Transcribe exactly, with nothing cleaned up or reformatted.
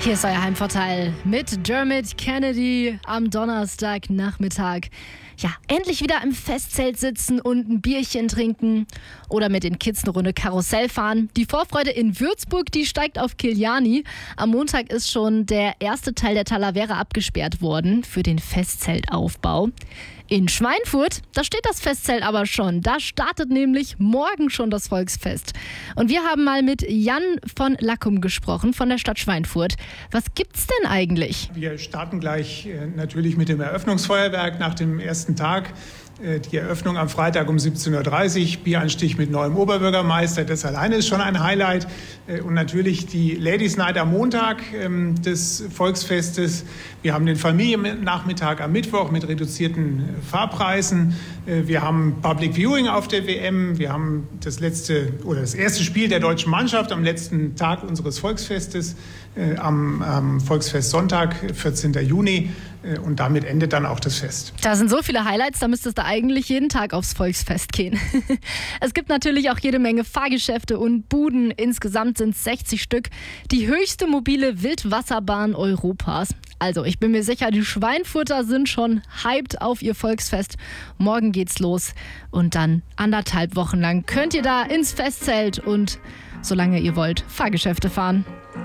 Hier ist euer Heimvorteil mit Dermot Kennedy am Donnerstagnachmittag. Ja, endlich wieder im Festzelt sitzen und ein Bierchen trinken oder mit den Kids eine Runde Karussell fahren. Die Vorfreude in Würzburg, die steigt auf Kiliani. Am Montag ist schon der erste Teil der Talavera abgesperrt worden für den Festzeltaufbau. In Schweinfurt, da steht das Festzelt aber schon. Da startet nämlich morgen schon das Volksfest. Und wir haben mal mit Jan von Lackum gesprochen, von der Stadt Schweinfurt. Was gibt's denn eigentlich? Wir starten gleich äh, natürlich mit dem Eröffnungsfeuerwerk nach dem ersten Tag. Äh, die Eröffnung am Freitag um siebzehn Uhr dreißig, Bieranstich mit neuem Oberbürgermeister. Das alleine ist schon ein Highlight. Äh, und natürlich die Ladies Night am Montag ähm, des Volksfestes. Wir haben den Familiennachmittag am Mittwoch mit reduzierten Fahrpreisen. Wir haben Public Viewing auf der W M. Wir haben das letzte oder das erste Spiel der deutschen Mannschaft am letzten Tag unseres Volksfestes äh, am, am Volksfest Sonntag, vierzehnten Juni. Äh, und damit endet dann auch das Fest. Da sind so viele Highlights, da müsstest du eigentlich jeden Tag aufs Volksfest gehen. Es gibt natürlich auch jede Menge Fahrgeschäfte und Buden. Insgesamt sind es sechzig Stück. Die höchste mobile Wildwasserbahn Europas. Also, ich bin mir sicher, die Schweinfurter sind schon hyped auf ihr Volksfest. Morgen geht's los und dann anderthalb Wochen lang könnt ihr da ins Festzelt und, solange ihr wollt, Fahrgeschäfte fahren.